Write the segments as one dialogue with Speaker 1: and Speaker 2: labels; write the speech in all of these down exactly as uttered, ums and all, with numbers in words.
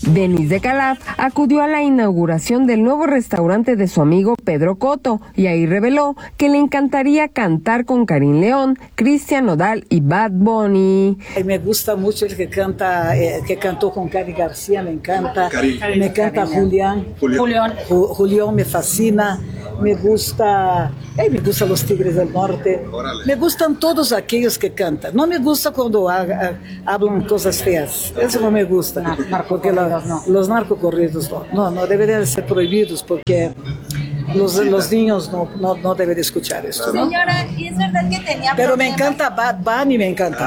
Speaker 1: Denise Calaf acudió a la inauguración del nuevo restaurante de su amigo Pedro Cotto y ahí reveló que le encantaría cantar con Karim León, Cristian Nodal y Bad Bunny.
Speaker 2: Me gusta mucho el que canta, eh, que cantó con Cari García, me encanta. Karim. Me encanta Julián. Julián. Julián me fascina. Me gusta, eh, me gustan los Tigres del Norte. Me gustan todos aquellos que cantan. No me gusta cuando haga, hablan cosas feas. Eso no me gusta. Porque la, no. Los narcocorridos no, no, no deberían ser prohibidos porque los, los niños no, no, no deben escuchar esto, ¿no?
Speaker 3: Señora, ¿y es verdad que tenía
Speaker 2: Pero
Speaker 3: problemas?
Speaker 2: me encanta Bad Bunny, me encanta.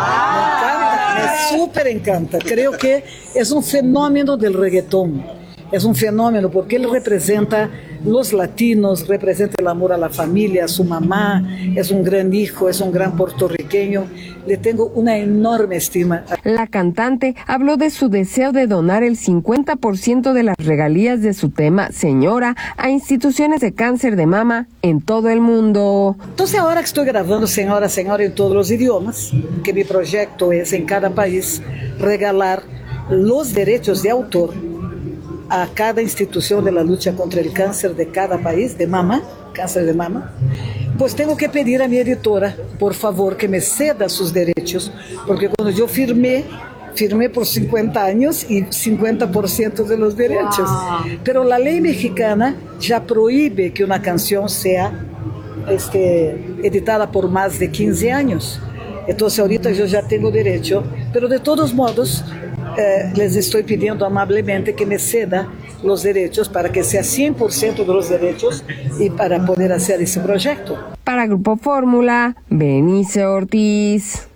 Speaker 2: Ah. Me encanta, me súper encanta. Creo que es un fenómeno del reggaetón. Es un fenómeno porque él representa los latinos, representa el amor a la familia, a su mamá, es un gran hijo, es un gran puertorriqueño. Le tengo una enorme estima.
Speaker 1: La cantante habló de su deseo de donar el cincuenta por ciento de las regalías de su tema Señora a instituciones de cáncer de mama en todo el mundo.
Speaker 2: Entonces ahora que estoy grabando Señora, Señora en todos los idiomas, que mi proyecto es en cada país regalar los derechos de autor a cada institución de la lucha contra el cáncer de cada país, de mama, cáncer de mama, pues tengo que pedir a mi editora, por favor, que me ceda sus derechos, porque cuando yo firmé, firmé por cincuenta años y cincuenta por ciento de los derechos. Wow. Pero la ley mexicana ya prohíbe que una canción sea este, editada por más de quince años. Entonces ahorita yo ya tengo derecho, pero de todos modos, Eh, les estoy pidiendo amablemente que me ceda los derechos para que sea cien por ciento de los derechos y para poder hacer ese proyecto.
Speaker 1: Para Grupo Fórmula, Benice Ortiz.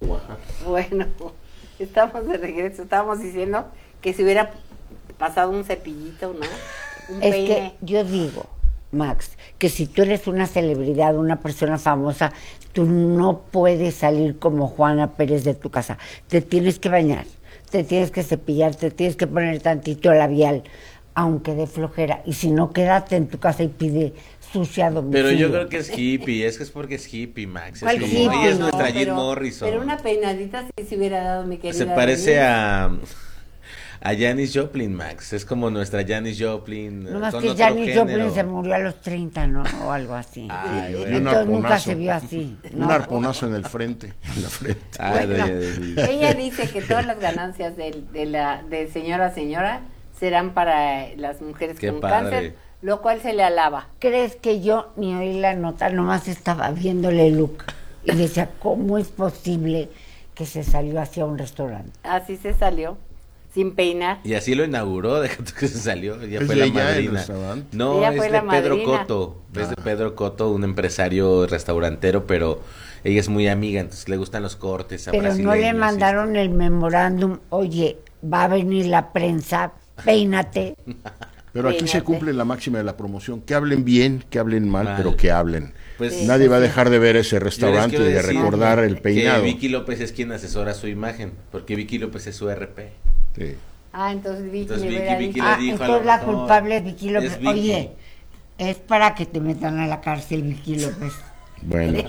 Speaker 4: Bueno, estamos de regreso, estábamos diciendo que si hubiera pasado un cepillito, ¿no? Un
Speaker 5: es
Speaker 4: peine.
Speaker 5: que yo digo, Max, que si tú eres una celebridad, una persona famosa, tú no puedes salir como Juana Pérez de tu casa. Te tienes que bañar, te tienes que cepillar, te tienes que poner tantito labial, aunque de flojera. Y si no, quédate en tu casa y pide sushi a domicilio.
Speaker 6: Pero yo creo que es hippie, es que es porque es hippie, Max.
Speaker 5: ¿Cuál
Speaker 6: Es como,
Speaker 5: hippie?
Speaker 6: ella es
Speaker 4: No,
Speaker 6: nuestra
Speaker 4: pero,
Speaker 6: Jim Morrison.
Speaker 4: Pero una peinadita sí se hubiera dado, mi querida.
Speaker 6: Se parece
Speaker 4: Denise.
Speaker 6: a... A Janis Joplin, Max. Es como nuestra Janis Joplin.
Speaker 5: No más
Speaker 6: con
Speaker 5: que
Speaker 6: otro
Speaker 5: Janis
Speaker 6: género.
Speaker 5: Joplin se murió a los treinta, ¿no? O algo así.
Speaker 6: Ay, bueno.
Speaker 5: Entonces nunca se vio así.
Speaker 7: Un
Speaker 5: ¿no?
Speaker 7: arponazo en el frente. En la frente.
Speaker 6: Ay,
Speaker 4: Bueno,
Speaker 6: doña Denise.
Speaker 4: ella dice que todas las ganancias de, de la de señora a señora serán para las mujeres
Speaker 6: Qué
Speaker 4: con
Speaker 6: padre.
Speaker 4: cáncer, lo cual se le alaba.
Speaker 5: ¿Crees que yo ni oí la nota? Nomás estaba viéndole el look y decía, ¿cómo es posible que se salió hacia un restaurante?
Speaker 4: Así se salió, sin peinar.
Speaker 6: Y así lo inauguró, déjate que se salió. Ella
Speaker 7: ¿Es
Speaker 6: fue
Speaker 7: de
Speaker 6: la
Speaker 7: ella el
Speaker 6: madrina.
Speaker 7: restaurante?
Speaker 6: No,
Speaker 4: Ella
Speaker 6: es
Speaker 4: fue
Speaker 6: de
Speaker 4: la
Speaker 6: Pedro
Speaker 4: madrina.
Speaker 6: Cotto. Es de
Speaker 7: Ah.
Speaker 6: Pedro Cotto, un empresario restaurantero, pero ella es muy amiga, entonces le gustan los cortes a
Speaker 5: Pero no
Speaker 6: brasileños
Speaker 5: le
Speaker 6: y-
Speaker 5: mandaron el memorándum, oye, va a venir la prensa, peínate.
Speaker 7: Pero aquí se
Speaker 4: Fíjate.
Speaker 7: cumple la máxima de la promoción. Que hablen bien, que hablen mal,
Speaker 6: Mal.
Speaker 7: pero que hablen.
Speaker 6: Pues,
Speaker 4: Sí.
Speaker 7: Nadie va a dejar de ver ese
Speaker 6: yo les
Speaker 7: restaurante y
Speaker 6: quiero
Speaker 7: de
Speaker 6: decir
Speaker 7: recordar el
Speaker 6: que
Speaker 7: peinado.
Speaker 6: Vicky López es quien asesora su imagen, porque Vicky López es su R P.
Speaker 7: Sí.
Speaker 4: Ah, entonces Vicky
Speaker 6: Entonces
Speaker 4: le
Speaker 6: Vicky-
Speaker 4: hubiera
Speaker 6: Vicky
Speaker 4: dicho,
Speaker 6: le
Speaker 5: Ah,
Speaker 6: dijo, a
Speaker 5: entonces
Speaker 6: lo
Speaker 5: la
Speaker 6: mejor,
Speaker 5: culpable es Vicky López.
Speaker 6: es Vicky.
Speaker 5: Oye, es para que te metan a la cárcel, Vicky López.
Speaker 7: Bueno,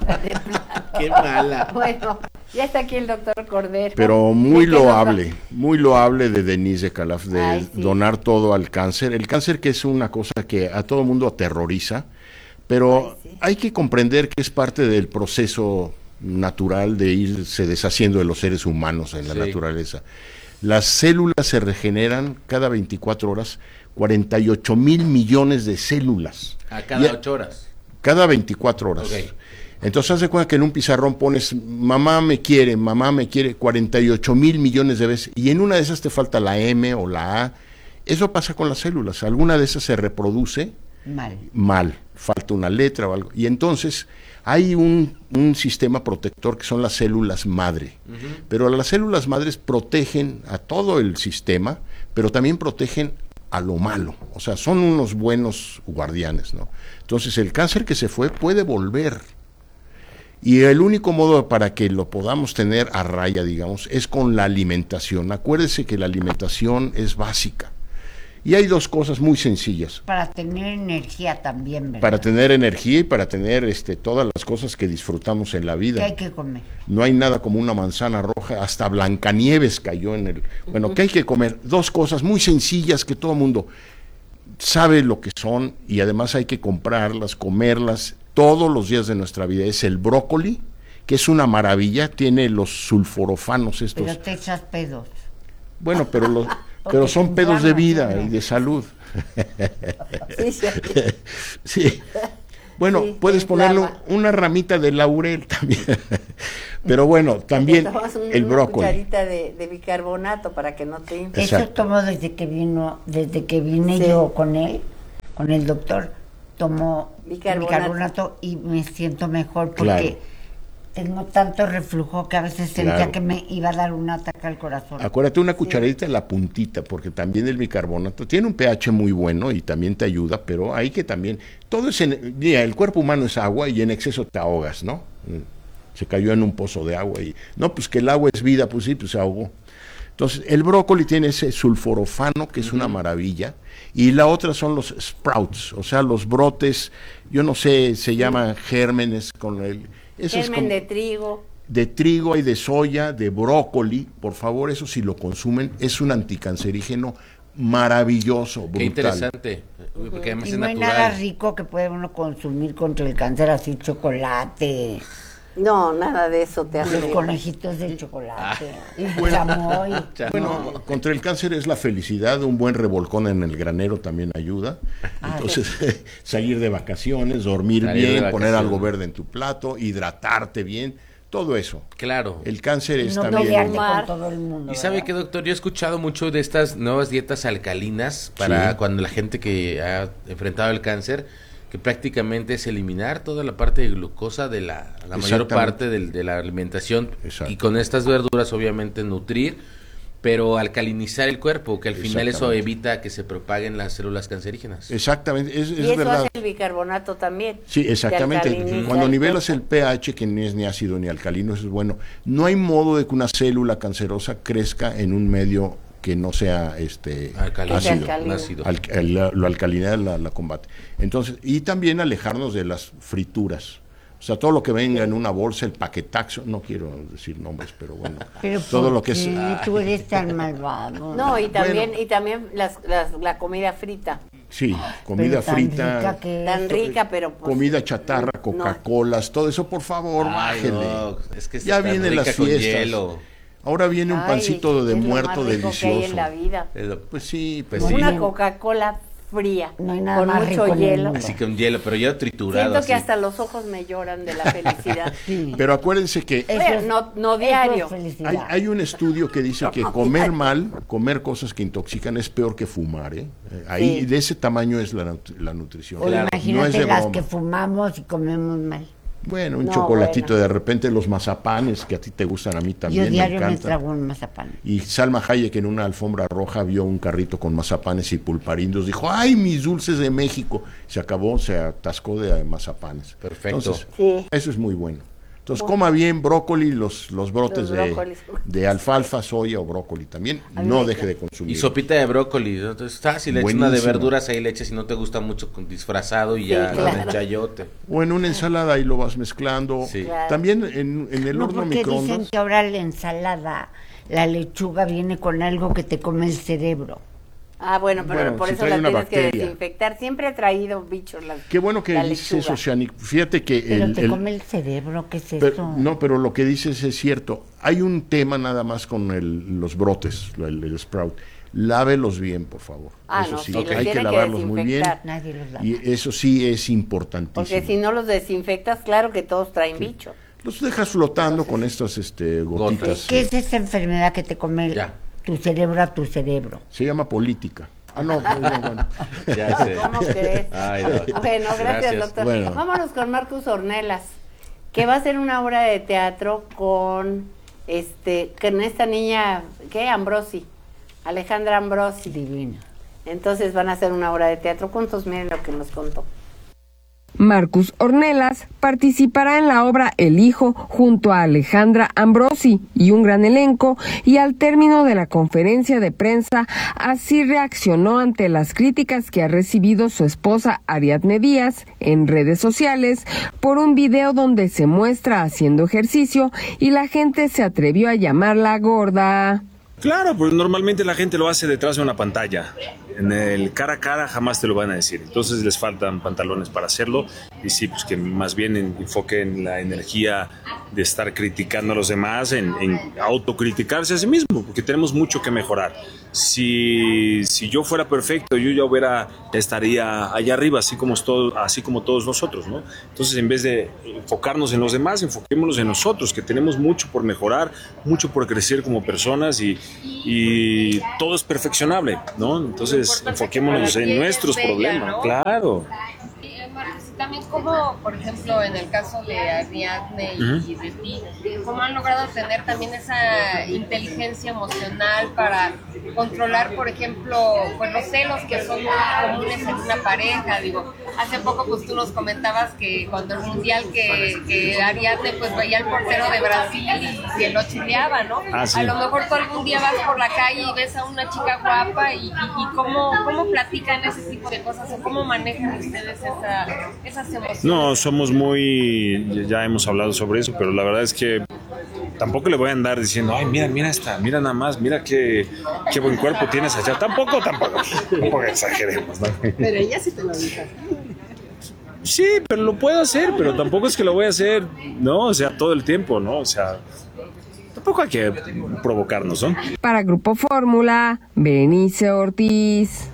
Speaker 6: Qué mala.
Speaker 4: bueno, ya está aquí el doctor Cordero.
Speaker 7: pero muy
Speaker 4: ¿De qué nos va?
Speaker 7: loable, muy loable de Denise de Calaf de
Speaker 4: Ay, sí.
Speaker 7: donar todo al cáncer. El cáncer que es una cosa que a todo mundo aterroriza, pero
Speaker 4: Ay, sí.
Speaker 7: hay que comprender que es parte del proceso natural de irse deshaciendo de los seres humanos en la
Speaker 6: Sí.
Speaker 7: naturaleza. Las células se regeneran cada veinticuatro horas, cuarenta y ocho mil millones de células.
Speaker 6: A
Speaker 7: Y
Speaker 6: cada
Speaker 7: a-
Speaker 6: ocho horas.
Speaker 7: Cada veinticuatro horas.
Speaker 6: Ok.
Speaker 7: Entonces, haz de cuenta que en un pizarrón pones, mamá me quiere, mamá me quiere, cuarenta y ocho mil millones de veces, y en una de esas te falta la M o la A. Eso pasa con las células. Alguna de esas se reproduce
Speaker 5: Mal.
Speaker 7: mal, falta una letra o algo. Y entonces hay un, un sistema protector que son las células madre. Pero las células madres protegen a todo el sistema, pero también protegen a lo malo. O sea, son unos buenos guardianes, ¿no? Entonces, el cáncer que se fue puede volver. Y el único modo para que lo podamos tener a raya, digamos, es con la alimentación. Acuérdese que la alimentación es básica. Y hay dos cosas muy sencillas.
Speaker 5: Para tener energía también, ¿verdad?
Speaker 7: Para tener energía y para tener este, todas las cosas que disfrutamos en la vida.
Speaker 5: ¿Qué hay que comer?
Speaker 7: No hay nada como una manzana roja, hasta Blancanieves cayó en el... Bueno, ¿qué hay que comer? Dos cosas muy sencillas que todo el mundo sabe lo que son y además hay que comprarlas, comerlas todos los días de nuestra vida. Es el brócoli, que es una maravilla, tiene los sulforofanos estos.
Speaker 5: Pero te echas pedos.
Speaker 7: Bueno, pero los... Pero son pedos de vida y de salud.
Speaker 4: Sí, sí.
Speaker 7: Sí. Bueno,
Speaker 4: Sí,
Speaker 7: puedes ponerle una ramita de laurel también. Pero bueno, también
Speaker 4: Tomas un-
Speaker 7: el
Speaker 4: una
Speaker 7: brócoli.
Speaker 4: cucharita de, de bicarbonato para que no te infles.
Speaker 5: Eso
Speaker 7: Exacto.
Speaker 5: tomo desde que vino, desde que vine
Speaker 4: Sí.
Speaker 5: yo con él, con el doctor, tomo
Speaker 4: Bicarbonato.
Speaker 5: bicarbonato, y me siento mejor porque
Speaker 7: Claro.
Speaker 5: tengo tanto reflujo que a veces sentía
Speaker 7: Claro.
Speaker 5: que me iba a dar un ataque al corazón.
Speaker 7: Acuérdate una cucharadita en la puntita, porque también el bicarbonato tiene un pH muy bueno y también te ayuda, pero hay que también, todo es, en, mira, el cuerpo humano es agua y en exceso te ahogas, ¿no? Se cayó en un pozo de agua y, no, pues que el agua es vida, pues sí, pues se ahogó. Entonces, el brócoli tiene ese sulforofano, que es una maravilla, y la otra son los sprouts, o sea, los brotes, yo no sé, se llaman gérmenes con el... eso es
Speaker 4: Germen
Speaker 7: como-
Speaker 4: de trigo.
Speaker 7: de trigo y de soya, de brócoli, por favor, eso si lo consumen, es un anticancerígeno maravilloso, brutal.
Speaker 6: Qué interesante, porque además
Speaker 5: Y
Speaker 6: es
Speaker 5: no hay
Speaker 6: natural.
Speaker 5: nada rico que puede uno consumir contra el cáncer, así chocolate,
Speaker 4: No, nada de eso te hace
Speaker 5: los
Speaker 4: bien.
Speaker 5: conejitos de chocolate, y
Speaker 7: Bueno.
Speaker 5: chamoy.
Speaker 7: Bueno, contra el cáncer es la felicidad, un buen revolcón en el granero también ayuda.
Speaker 5: Ah,
Speaker 7: Entonces, salir de vacaciones, dormir
Speaker 6: Salir de
Speaker 7: bien, poner
Speaker 6: vacaciones.
Speaker 7: algo verde en tu plato, hidratarte bien, todo eso.
Speaker 6: Claro.
Speaker 7: El cáncer es
Speaker 5: No
Speaker 7: también...
Speaker 5: pelearte
Speaker 4: Mar.
Speaker 5: con todo el mundo.
Speaker 6: Y sabe
Speaker 5: ¿verdad?
Speaker 6: que, doctor, yo he escuchado mucho de estas nuevas dietas alcalinas para
Speaker 7: Sí.
Speaker 6: cuando la gente que ha enfrentado el cáncer, que prácticamente es eliminar toda la parte de glucosa de la, la mayor
Speaker 7: Exactamente.
Speaker 6: parte del- de, la alimentación
Speaker 7: Exacto.
Speaker 6: y con estas verduras obviamente nutrir, pero alcalinizar el cuerpo, que al final eso
Speaker 7: Exactamente.
Speaker 6: evita que se propaguen las células cancerígenas.
Speaker 7: Exactamente, es,
Speaker 4: Y
Speaker 7: es
Speaker 4: eso
Speaker 7: verdad.
Speaker 4: hace el bicarbonato también.
Speaker 7: Sí, exactamente.
Speaker 4: Te alcaliniza
Speaker 7: Cuando
Speaker 4: el
Speaker 7: nivelas
Speaker 4: cuerpo.
Speaker 7: el pH, que ni es ni ácido ni alcalino, eso es bueno. No hay modo de que una célula cancerosa crezca en un medio que no sea este
Speaker 6: Alcalino.
Speaker 7: ácido.
Speaker 4: Alcalino.
Speaker 6: ácido.
Speaker 7: Al- el- la, la alcalinidad la, la combate. Entonces, y también alejarnos de las frituras. O sea, todo lo que venga en una bolsa, el paquetaxo, no quiero decir nombres, pero bueno,
Speaker 5: Pero
Speaker 7: todo
Speaker 5: ¿por
Speaker 7: lo que es...
Speaker 5: qué tú eres tan malvado?
Speaker 4: No, y también,
Speaker 7: Bueno.
Speaker 4: y también las, las, la comida frita.
Speaker 7: Sí, comida
Speaker 5: Pero tan
Speaker 7: frita,
Speaker 5: rica que
Speaker 4: Tan
Speaker 5: es.
Speaker 4: rica, pero pues,
Speaker 7: comida chatarra,
Speaker 4: no.
Speaker 7: Coca-Colas, todo eso, por favor,
Speaker 6: Ay,
Speaker 7: bájele.
Speaker 6: no, es que
Speaker 7: Ya
Speaker 6: está
Speaker 7: vienen
Speaker 6: rica
Speaker 7: las
Speaker 6: con
Speaker 7: fiestas.
Speaker 6: hielo.
Speaker 7: Ahora viene un
Speaker 4: Ay,
Speaker 7: pancito de
Speaker 4: es lo
Speaker 7: muerto
Speaker 4: más rico que hay
Speaker 7: delicioso.
Speaker 4: en la vida.
Speaker 6: Es lo-
Speaker 7: Pues sí,
Speaker 6: Pues
Speaker 7: pues
Speaker 6: sí.
Speaker 4: Una Coca-Cola fría,
Speaker 5: No hay nada
Speaker 4: con
Speaker 5: más
Speaker 4: mucho
Speaker 5: rico en el
Speaker 4: hielo.
Speaker 5: mundo.
Speaker 6: Así con hielo, pero ya triturado.
Speaker 4: Siento que
Speaker 6: así.
Speaker 4: hasta los ojos me lloran de la felicidad.
Speaker 5: Sí.
Speaker 7: Pero acuérdense que
Speaker 5: Eso
Speaker 4: Bueno,
Speaker 5: es-
Speaker 4: no- no
Speaker 5: eso es
Speaker 4: diario.
Speaker 5: felicidad.
Speaker 7: hay, hay un estudio que dice que comer mal, comer cosas que intoxican es peor que fumar, ¿eh? Eh, Ahí
Speaker 4: Sí.
Speaker 7: de ese tamaño es la, nut- la nutrición.
Speaker 5: O
Speaker 6: Claro.
Speaker 5: imagínate
Speaker 7: No es de
Speaker 5: las
Speaker 7: broma.
Speaker 5: que fumamos y comemos mal.
Speaker 7: Bueno, un
Speaker 4: No,
Speaker 7: chocolatito,
Speaker 4: bueno.
Speaker 7: de repente los mazapanes que a ti te gustan, a mí también
Speaker 5: Yo
Speaker 7: me
Speaker 5: diario me
Speaker 7: encantan.
Speaker 5: trago un mazapán.
Speaker 7: Y Salma Hayek en una alfombra roja vio un carrito con mazapanes y pulparindos. Dijo, ¡ay, mis dulces de México! Se acabó, se atascó de mazapanes.
Speaker 6: Perfecto.
Speaker 7: Entonces,
Speaker 4: Sí.
Speaker 7: eso es muy bueno. Entonces, coma bien brócoli, los, los brotes
Speaker 4: Los
Speaker 7: de,
Speaker 4: brócolis.
Speaker 7: de alfalfa, soya o brócoli también.
Speaker 4: A mí
Speaker 7: No
Speaker 4: me
Speaker 7: deje de
Speaker 6: Y
Speaker 7: consumir.
Speaker 6: sopita de brócoli, ¿no? Entonces, fácil, le echas una de
Speaker 7: Buenísimo.
Speaker 6: verduras, ahí le echas si no te gusta mucho con disfrazado y
Speaker 4: Sí,
Speaker 6: ya
Speaker 4: claro.
Speaker 6: con el chayote.
Speaker 7: O en una ensalada y lo vas mezclando.
Speaker 6: Sí.
Speaker 4: Claro.
Speaker 7: También en, en el
Speaker 5: No,
Speaker 7: horno
Speaker 5: porque dicen
Speaker 7: microondas.
Speaker 5: que ahora la ensalada, la lechuga viene con algo que te come el cerebro.
Speaker 4: Ah, bueno, pero
Speaker 7: Bueno,
Speaker 4: por
Speaker 7: si
Speaker 4: eso
Speaker 7: trae
Speaker 4: la
Speaker 7: una
Speaker 4: tienes que
Speaker 7: bacteria.
Speaker 4: desinfectar. Siempre ha traído bichos la
Speaker 7: Qué bueno que
Speaker 4: la
Speaker 7: dices
Speaker 4: lechuga.
Speaker 7: eso, Shani. Fíjate que
Speaker 5: Pero
Speaker 7: el,
Speaker 5: te
Speaker 7: el-
Speaker 5: come el cerebro, ¿qué es
Speaker 7: Pero-
Speaker 5: eso?
Speaker 7: no, pero lo que dices es cierto. Hay un tema nada más con el- los brotes, el, el sprout. Lávelos bien, por favor.
Speaker 4: Ah,
Speaker 7: eso
Speaker 4: no,
Speaker 7: sí,
Speaker 4: sí, los
Speaker 7: hay que
Speaker 4: tiene que
Speaker 7: lavarlos muy bien.
Speaker 4: desinfectar.
Speaker 5: Nadie los lava.
Speaker 7: Y eso sí es importantísimo.
Speaker 4: Porque si no los desinfectas, claro que todos traen bicho.
Speaker 7: Los dejas flotando con estas este, gotitas.
Speaker 5: ¿Qué es esa enfermedad que te come el-
Speaker 6: Ya.
Speaker 5: tu cerebro a tu cerebro?
Speaker 7: Se llama política. Ah, no, no, no, bueno.
Speaker 6: Ya sé.
Speaker 4: ¿Cómo crees?
Speaker 6: Ay, no.
Speaker 4: Bueno, gracias,
Speaker 6: Gracias.
Speaker 4: doctor.
Speaker 7: Bueno.
Speaker 4: Vámonos con Marcus Ornelas, que va a hacer una obra de teatro con este con esta niña, ¿qué? Ambrosi, Alejandra Ambrosi.
Speaker 5: Divino.
Speaker 4: Entonces van a hacer una obra de teatro juntos, miren lo que nos contó.
Speaker 1: Marcus Ornelas participará en la obra El Hijo junto a Alejandra Ambrosi y un gran elenco, y al término de la conferencia de prensa así reaccionó ante las críticas que ha recibido su esposa Ariadne Díaz en redes sociales por un video donde se muestra haciendo ejercicio y la gente se atrevió a llamarla gorda.
Speaker 3: Claro, pues normalmente la gente lo hace detrás de una pantalla. En el cara a cara jamás te lo van a decir. Entonces les faltan pantalones para hacerlo. Y sí, pues que más bien enfoquen la energía de estar criticando a los demás en, en autocriticarse a sí mismo, porque tenemos mucho que mejorar. Si, si yo fuera perfecto, yo ya hubiera, estaría allá arriba, así como, todo, así como todos nosotros, ¿no? Entonces, en vez de enfocarnos en los demás, enfoquémonos en nosotros, que tenemos mucho por mejorar, mucho por crecer como personas y, y todo es perfeccionable, ¿no? Entonces, enfoquémonos en nuestros problemas, ¿no? Claro.
Speaker 8: También como, por ejemplo, en el caso de Ariadne y, uh-huh. y de ti, cómo han logrado tener también esa inteligencia emocional para controlar, por ejemplo, pues los celos que son muy comunes en una pareja. Digo, hace poco pues tú nos comentabas que cuando el mundial que, que Ariadne pues veía al portero de Brasil y se lo chileaba, ¿no? Ah, sí. A lo mejor tú algún día vas por la calle y ves a una chica guapa y, y, y cómo, cómo platican ese tipo de cosas o cómo manejan ustedes esa... esas emociones.
Speaker 3: No, somos muy, ya hemos hablado sobre eso, pero la verdad es que tampoco le voy a andar diciendo, ay, mira, mira esta, mira nada más, mira qué, qué buen cuerpo tienes allá. Tampoco, tampoco, tampoco exageremos, ¿no?
Speaker 8: Pero ella sí te lo dijo.
Speaker 3: Sí, pero lo puedo hacer, pero tampoco es que lo voy a hacer, ¿no? O sea, todo el tiempo, ¿no? O sea, tampoco hay que provocarnos, ¿no?
Speaker 1: Para Grupo Fórmula, Berenice Ortiz.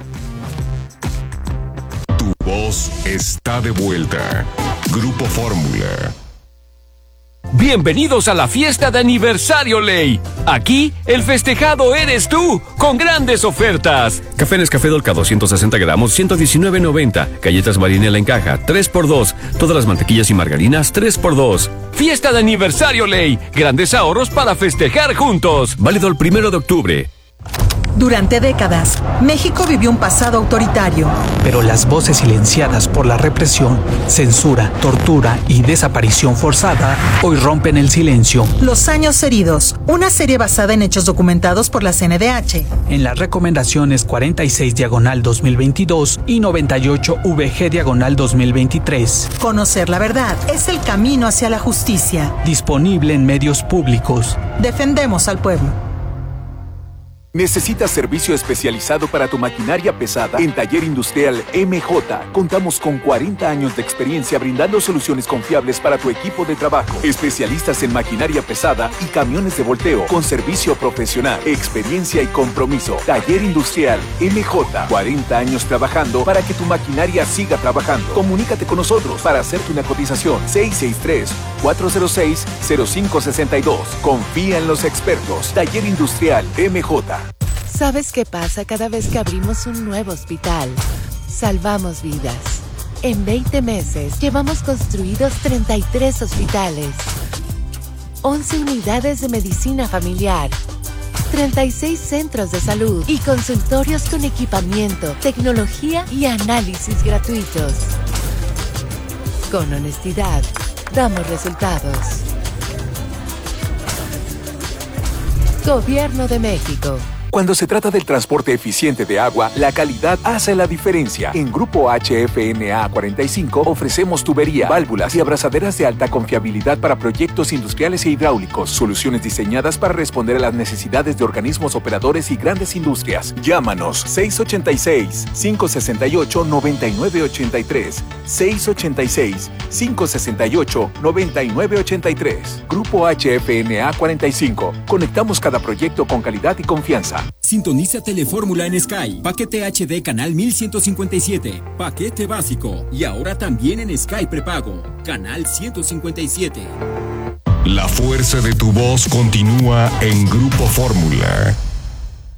Speaker 9: Tu voz está de vuelta. Grupo Fórmula.
Speaker 10: Bienvenidos a la fiesta de aniversario Ley. Aquí, el festejado eres tú, con grandes ofertas.
Speaker 11: Café Nescafé Dolca doscientos sesenta gramos, ciento diecinueve noventa. Galletas Marinela en caja, tres por dos. Todas las mantequillas y margarinas, tres por dos.
Speaker 10: Fiesta de aniversario Ley. Grandes ahorros para festejar juntos.
Speaker 11: Válido el primero de octubre.
Speaker 12: Durante décadas, México vivió un pasado autoritario.
Speaker 13: Pero las voces silenciadas por la represión, censura, tortura y desaparición forzada hoy rompen el silencio.
Speaker 12: Los años heridos, una serie basada en hechos documentados por la C N D H.
Speaker 13: En las recomendaciones cuarenta y seis diagonal dos mil veintidós y noventa y ocho V G diagonal dos mil veintitrés.
Speaker 12: Conocer la verdad es el camino hacia la justicia.
Speaker 13: Disponible en medios públicos.
Speaker 12: Defendemos al pueblo.
Speaker 14: ¿Necesitas servicio especializado para tu maquinaria pesada? En Taller Industrial M J contamos con cuarenta años de experiencia brindando soluciones confiables para tu equipo de trabajo. Especialistas en maquinaria pesada y camiones de volteo con servicio profesional, experiencia y compromiso. Taller Industrial M J, cuarenta años trabajando para que tu maquinaria siga trabajando. Comunícate con nosotros para hacerte una cotización. seis seis tres, cuatro cero seis, cero cinco seis dos. Confía en los expertos. Taller Industrial M J.
Speaker 15: ¿Sabes qué pasa cada vez que abrimos un nuevo hospital? Salvamos vidas. En veinte meses llevamos construidos treinta y tres hospitales, once unidades de medicina familiar, treinta y seis centros de salud y consultorios con equipamiento, tecnología y análisis gratuitos. Con honestidad, damos resultados. Gobierno de México.
Speaker 14: Cuando se trata del transporte eficiente de agua, la calidad hace la diferencia. En Grupo H F N A cuarenta y cinco ofrecemos tubería, válvulas y abrazaderas de alta confiabilidad para proyectos industriales e hidráulicos. Soluciones diseñadas para responder a las necesidades de organismos operadores y grandes industrias. Llámanos seis ocho seis, cinco seis ocho, nueve nueve ocho tres. seis ocho seis, cinco seis ocho, nueve nueve ocho tres. Grupo H F N A cuarenta y cinco. Conectamos cada proyecto con calidad y confianza.
Speaker 16: Sintoniza Telefórmula en Sky. Paquete H D canal mil ciento cincuenta y siete. Paquete básico. Y ahora también en Sky prepago. Canal ciento cincuenta y siete.
Speaker 9: La fuerza de tu voz continúa en Grupo Fórmula.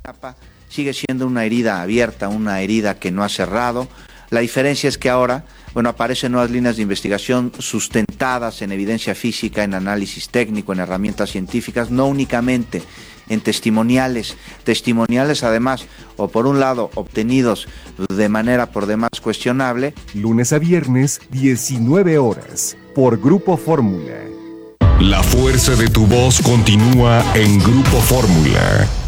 Speaker 17: Sigue siendo una herida abierta, una herida que no ha cerrado. La diferencia es que ahora bueno, aparecen nuevas líneas de investigación sustentadas en evidencia física, en análisis técnico, en herramientas científicas, no únicamente en testimoniales, testimoniales además, o por un lado, obtenidos de manera por demás cuestionable.
Speaker 9: Lunes a viernes, diecinueve horas, por Grupo Fórmula. La fuerza de tu voz continúa en Grupo Fórmula.